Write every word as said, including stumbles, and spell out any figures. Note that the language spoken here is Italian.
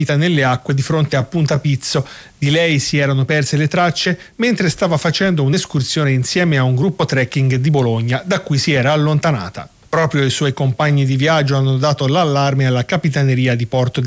nelle acque di fronte a Punta Pizzo. Di lei si erano perse le tracce mentre stava facendo un'escursione insieme a un gruppo trekking di Bologna da cui si era allontanata. Proprio i suoi compagni di viaggio hanno dato l'allarme alla Capitaneria di Porto di